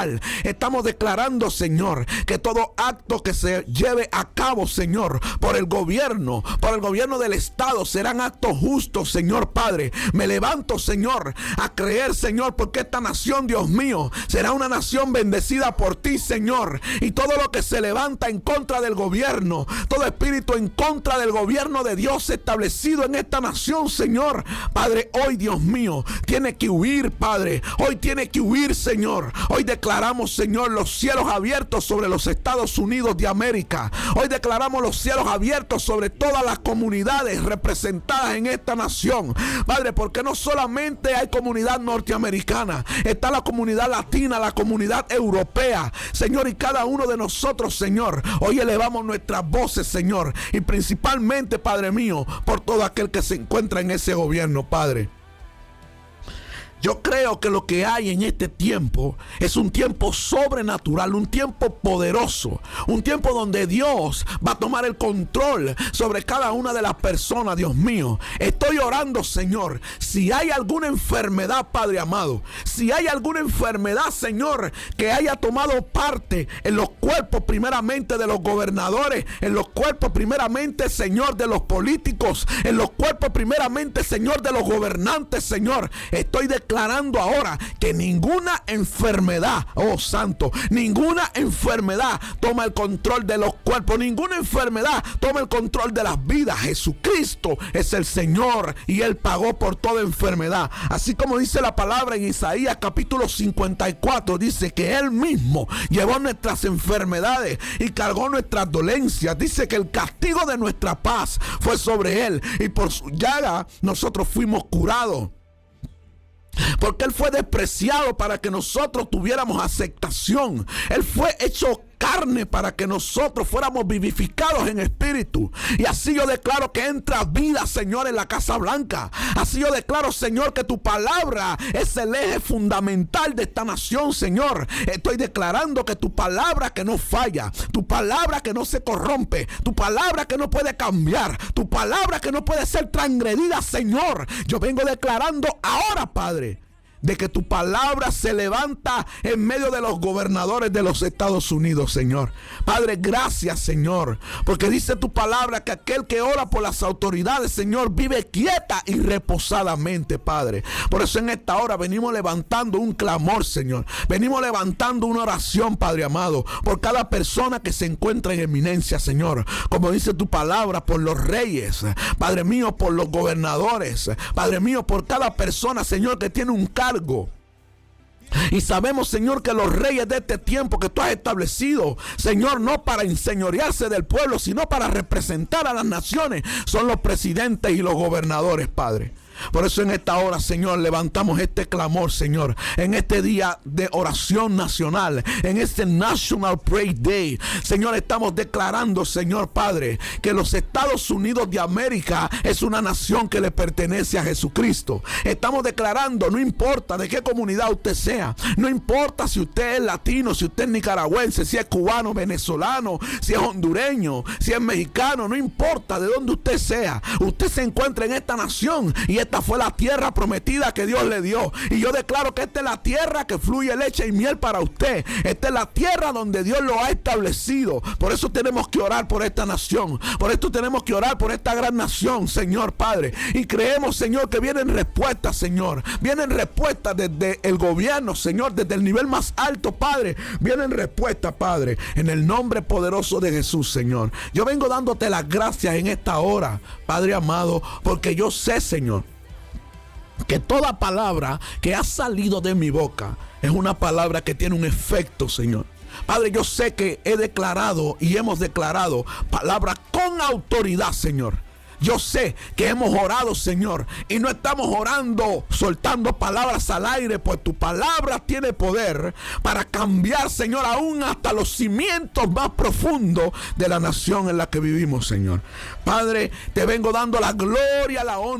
nacional. Estamos declarando, Señor, que todo acto que se lleve a cabo, Señor, por el gobierno del Estado, serán actos justos, Señor Padre. Me levanto, Señor, a creer, Señor, porque esta nación, Dios mío, será una nación bendecida por ti, Señor. Y todo lo que se levanta en contra del gobierno, todo espíritu en contra del gobierno de Dios establecido en esta nación, Señor, Padre, hoy, Dios mío, tiene que huir, Padre. Hoy tiene que huir, Señor. Hoy declaramos, Señor, los cielos abiertos sobre los Estados Unidos de América. Hoy declaramos los cielos abiertos sobre todas las comunidades representadas en esta nación, Padre, porque no solamente hay comunidad norteamericana, está la comunidad latina, la comunidad europea, Señor, y cada uno de nosotros, Señor, hoy elevamos nuestras voces, Señor, y principalmente, Padre mío, por todo aquel que se encuentra en ese gobierno, Padre. Yo creo que lo que hay en este tiempo es un tiempo sobrenatural, un tiempo poderoso, un tiempo donde Dios va a tomar el control sobre cada una de las personas, Dios mío. Estoy orando, Señor, si hay alguna enfermedad, Padre amado, si hay alguna enfermedad, Señor, que haya tomado parte en los cuerpos primeramente de los gobernadores, en los cuerpos primeramente, Señor, de los políticos, en los cuerpos primeramente, Señor, de los gobernantes, Señor, estoy declarando ahora que ninguna enfermedad, oh santo, ninguna enfermedad toma el control de los cuerpos, ninguna enfermedad toma el control de las vidas. Jesucristo es el Señor y Él pagó por toda enfermedad. Así como dice la palabra en Isaías capítulo 54, dice que Él mismo llevó nuestras enfermedades y cargó nuestras dolencias. Dice que el castigo de nuestra paz fue sobre Él y por su llaga nosotros fuimos curados. Porque Él fue despreciado para que nosotros tuviéramos aceptación. Él fue hecho carne para que nosotros fuéramos vivificados en espíritu. Y así yo declaro que entra vida, Señor, en la Casa Blanca. Así yo declaro, Señor, que tu palabra es el eje fundamental de esta nación, Señor. Estoy declarando que tu palabra que no falla, tu palabra que no se corrompe, tu palabra que no puede cambiar, tu palabra que no puede ser transgredida, Señor. Yo vengo declarando ahora, Padre, de que tu palabra se levanta en medio de los gobernadores de los Estados Unidos, Señor. Padre, gracias, Señor, porque dice tu palabra que aquel que ora por las autoridades, Señor, vive quieta y reposadamente, Padre. Por eso en esta hora venimos levantando un clamor, Señor. Venimos levantando una oración, Padre amado, por cada persona que se encuentra en eminencia, Señor. Como dice tu palabra, por los reyes, Padre mío, por los gobernadores, Padre mío, por cada persona, Señor, que tiene un cargo. Y sabemos, Señor, que los reyes de este tiempo que tú has establecido, Señor, no para enseñorearse del pueblo, sino para representar a las naciones, son los presidentes y los gobernadores, Padre. Por eso en esta hora, Señor, levantamos este clamor, Señor, en este día de oración nacional, en este National Prayer Day. Señor, estamos declarando, Señor Padre, que los Estados Unidos de América es una nación que le pertenece a Jesucristo. Estamos declarando, no importa de qué comunidad usted sea, no importa si usted es latino, si usted es nicaragüense, si es cubano, venezolano, si es hondureño, si es mexicano, no importa de dónde usted sea, usted se encuentra en esta nación y esta fue la tierra prometida que Dios le dio. Y yo declaro que esta es la tierra que fluye leche y miel para usted. Esta es la tierra donde Dios lo ha establecido. Por eso tenemos que orar por esta nación. Por esto tenemos que orar por esta gran nación, Señor Padre. Y creemos, Señor, que vienen respuestas, Señor. Vienen respuestas desde el gobierno, Señor, desde el nivel más alto, Padre. Vienen respuestas, Padre, en el nombre poderoso de Jesús, Señor. Yo vengo dándote las gracias en esta hora, Padre amado, porque yo sé, Señor, que toda palabra que ha salido de mi boca es una palabra que tiene un efecto, Señor. Padre, yo sé que he declarado y hemos declarado palabras con autoridad, Señor. Yo sé que hemos orado, Señor, y no estamos orando soltando palabras al aire, pues tu palabra tiene poder para cambiar, Señor, aún hasta los cimientos más profundos de la nación en la que vivimos, Señor. Padre, te vengo dando la gloria, la honra